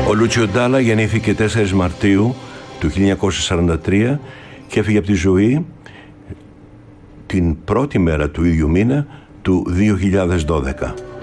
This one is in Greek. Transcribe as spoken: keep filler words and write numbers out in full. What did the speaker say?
Ο Λούτσιο Ντάλα γεννήθηκε τέσσερις Μαρτίου του χίλια εννιακόσια σαράντα τρία και έφυγε από τη ζωή την πρώτη μέρα του ίδιου μήνα του δύο χιλιάδες δώδεκα.